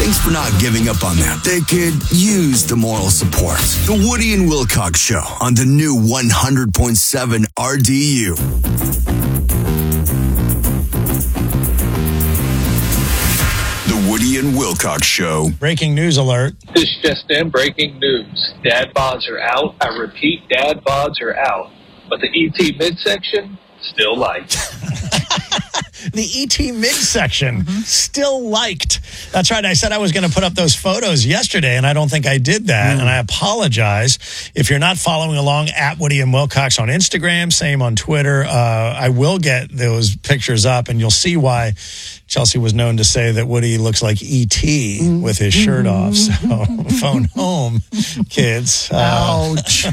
Thanks for not giving up on them. They could use the moral support. The Woody and Wilcox Show on the new 100.7 RDU. The Woody and Wilcox Show. Breaking news alert. This just in, breaking news. Dad bods are out. I repeat, dad bods are out. But the ET midsection, still liked. The ET midsection, still liked. That's right. I said I was going to put up those photos yesterday, and I don't think I did that. And I apologize. If you're not following along at Woody and Wilcox on Instagram, same on Twitter, I will get those pictures up, and you'll see why Chelsea was known to say that Woody looks like E.T. with his shirt off. So phone home, kids. Ouch.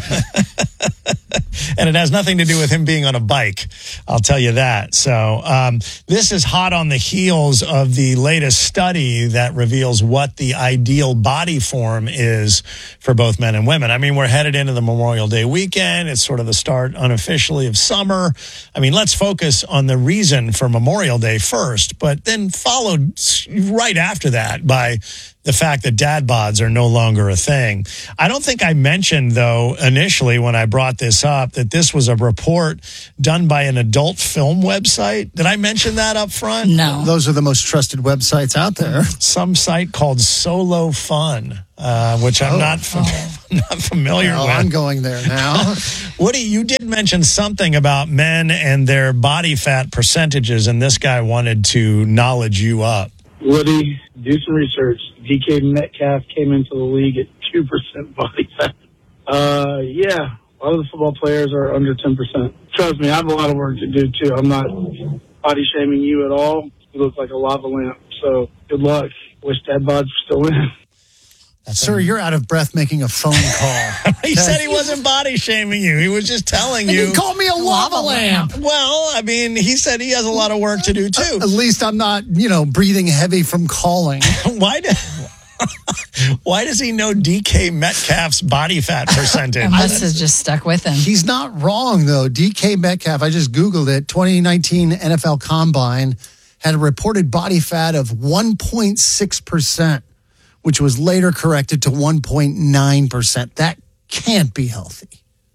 And it has nothing to do with him being on a bike. I'll tell you that. So this is hot on the heels of the latest study that reveals what the ideal body form is for both men and women. I mean, we're headed into the Memorial Day weekend. It's sort of the start unofficially of summer. I mean, let's focus on the reason for Memorial Day first, but then followed right after that by the fact that dad bods are no longer a thing. I don't think I mentioned, though, initially when I brought this up, that this was a report done by an adult film website. Did I mention that up front? No. Those are the most trusted websites out there. Some site called Solo Fun, which I'm not familiar with. I'm going there now. Woody, you did mention something about men and their body fat percentages, and this guy wanted to knowledge you up. Woody, do some research. DK Metcalf came into the league at 2% body fat. Yeah, a lot of the football players are under 10%. Trust me, I have a lot of work to do, too. I'm not body shaming you at all. You look like a lava lamp, so good luck. Wish dad bods were still in. Sir, you're out of breath making a phone call. He said he wasn't body shaming you. He was just telling you. You called me a lava lamp. Well, I mean, he said he has a lot of work to do, too. At least I'm not, breathing heavy from calling. Why does he know DK Metcalf's body fat percentage? It must have just stuck with him. He's not wrong, though. DK Metcalf, I just Googled it, 2019 NFL Combine, had a reported body fat of 1.6%. Which was later corrected to 1.9%. That can't be healthy.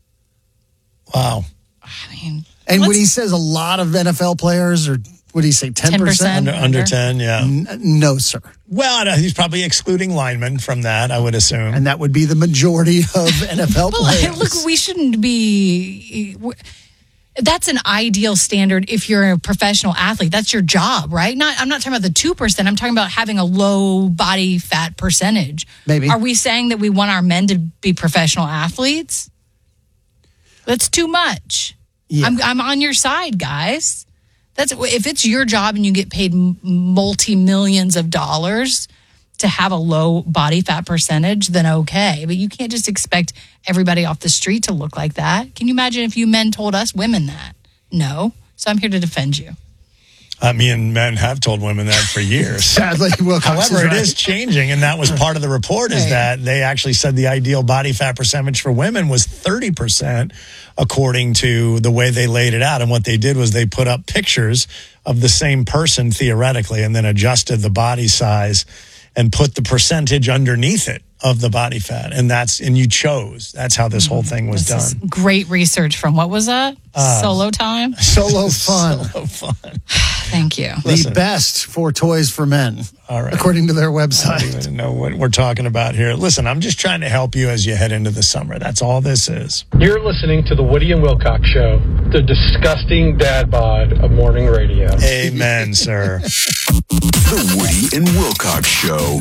Wow. And when he says a lot of NFL players, or what do you say, 10%? Under 10, yeah. No, sir. Well, he's probably excluding linemen from that, I would assume. And that would be the majority of NFL players. Look, we shouldn't be... That's an ideal standard if you're a professional athlete. That's your job, right? I'm not talking about the 2%. I'm talking about having a low body fat percentage. Maybe. Are we saying that we want our men to be professional athletes? That's too much. Yeah. I'm on your side, guys. If it's your job and you get paid multi-millions of dollars to have a low body fat percentage, then okay. But you can't just expect everybody off the street to look like that. Can you imagine if you men told us women that? No. So I'm here to defend you. Me and men have told women that for years. Sadly, however, it is changing, and that was part of the report, is that they actually said the ideal body fat percentage for women was 30%, according to the way they laid it out. And what they did was they put up pictures of the same person, theoretically, and then adjusted the body size and put the percentage underneath it of the body fat. And you chose. That's how this whole thing was done. Great research from, what was that? Solo Time? Solo Fun. Solo Fun. Thank you. The best for toys for men, all right, according to their website. I don't even know what we're talking about here. Listen, I'm just trying to help you as you head into the summer. That's all this is. You're listening to the Woody and Wilcox Show, the disgusting dad bod of morning radio. Amen, sir. The Woody and Wilcox Show.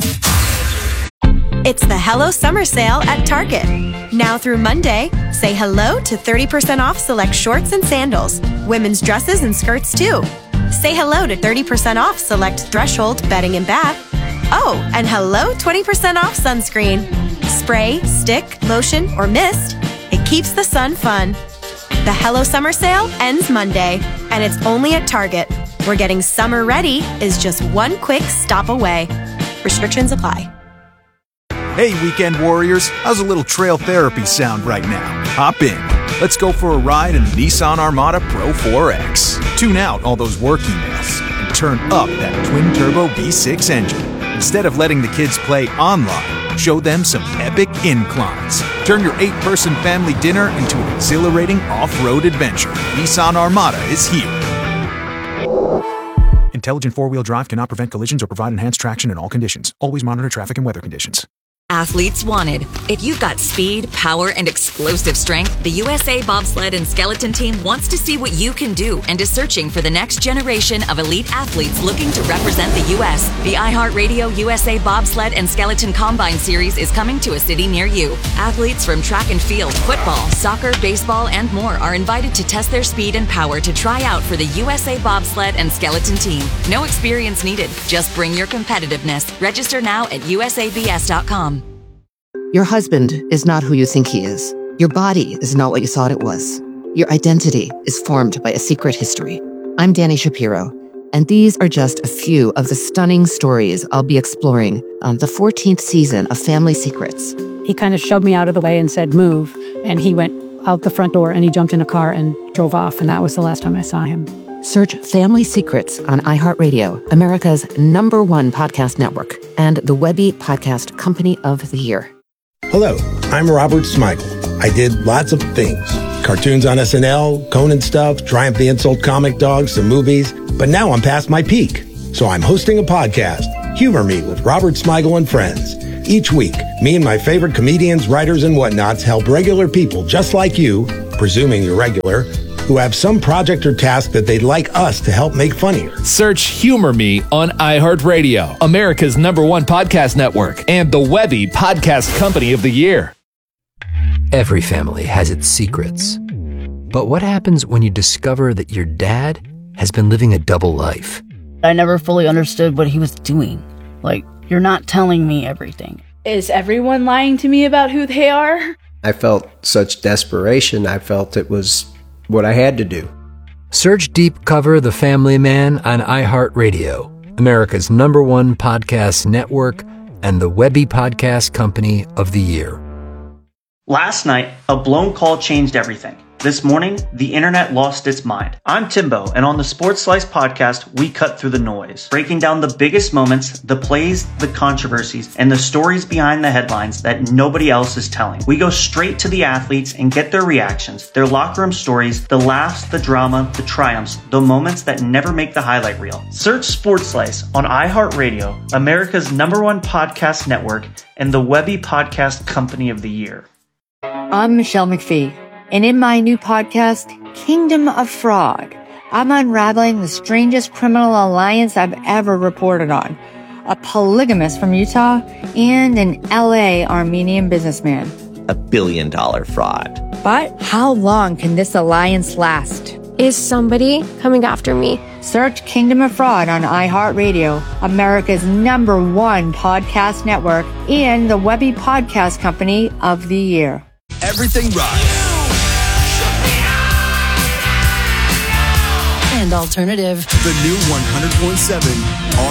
It's the Hello Summer Sale at Target. Now through Monday, say hello to 30% off select shorts and sandals, women's dresses and skirts too. Say hello to 30% off select Threshold bedding and bath. Oh, and hello 20% off sunscreen. Spray, stick, lotion, or mist. It keeps the sun fun. The Hello Summer Sale ends Monday, and it's only at Target, where getting summer ready is just one quick stop away. Restrictions apply. Hey, weekend warriors, how's a little trail therapy sound right now? Hop in. Let's go for a ride in the Nissan Armada Pro 4X. Tune out all those work emails and turn up that twin-turbo V6 engine. Instead of letting the kids play online, show them some epic inclines. Turn your 8-person family dinner into an exhilarating off-road adventure. Nissan Armada is here. Intelligent four-wheel drive cannot prevent collisions or provide enhanced traction in all conditions. Always monitor traffic and weather conditions. Athletes wanted. If you've got speed, power, and explosive strength, the USA Bobsled and Skeleton Team wants to see what you can do and is searching for the next generation of elite athletes looking to represent the U.S. The iHeartRadio USA Bobsled and Skeleton Combine Series is coming to a city near you. Athletes from track and field, football, soccer, baseball, and more are invited to test their speed and power to try out for the USA Bobsled and Skeleton Team. No experience needed. Just bring your competitiveness. Register now at usabs.com. Your husband is not who you think he is. Your body is not what you thought it was. Your identity is formed by a secret history. I'm Dani Shapiro, and these are just a few of the stunning stories I'll be exploring on the 14th season of Family Secrets. He kind of shoved me out of the way and said, move. And he went out the front door and he jumped in a car and drove off. And that was the last time I saw him. Search Family Secrets on iHeartRadio, America's #1 podcast network, and the Webby Podcast Company of the Year. Hello, I'm Robert Smigel. I did lots of things. Cartoons on SNL, Conan stuff, Triumph the Insult Comic Dog, some movies. But now I'm past my peak. So I'm hosting a podcast, Humor Me with Robert Smigel and Friends. Each week, me and my favorite comedians, writers, and whatnots help regular people just like you, presuming you're regular, who have some project or task that they'd like us to help make funnier. Search Humor Me on iHeartRadio, America's #1 podcast network, and the Webby Podcast Company of the Year. Every family has its secrets. But what happens when you discover that your dad has been living a double life? I never fully understood what he was doing. Like, you're not telling me everything. Is everyone lying to me about who they are? I felt such desperation. I felt it was what I had to do. Search Deep Cover The Family Man on iHeartRadio, America's #1 podcast network, and the Webby Podcast Company of the Year. Last night, a blown call changed everything. This morning, the internet lost its mind. I'm Timbo, and on the Sports Slice podcast, we cut through the noise, breaking down the biggest moments, the plays, the controversies, and the stories behind the headlines that nobody else is telling. We go straight to the athletes and get their reactions, their locker room stories, the laughs, the drama, the triumphs, the moments that never make the highlight reel. Search Sports Slice on iHeartRadio, America's #1 podcast network, and the Webby Podcast Company of the Year. I'm Michelle McPhee. And in my new podcast, Kingdom of Fraud, I'm unraveling the strangest criminal alliance I've ever reported on. A polygamist from Utah and an LA Armenian businessman. $1 billion fraud. But how long can this alliance last? Is somebody coming after me? Search Kingdom of Fraud on iHeartRadio, America's #1 podcast network, and the Webby Podcast Company of the Year. Everything Right. And alternative. The new 100.7